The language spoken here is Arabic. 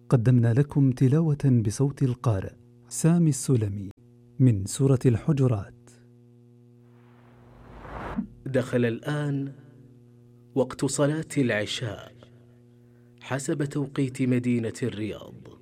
قدمنا لكم تلاوة بصوت القارئ سامي السلمي من سورة الحجرات. دخل الآن وقت صلاة العشاء حسب توقيت مدينة الرياض.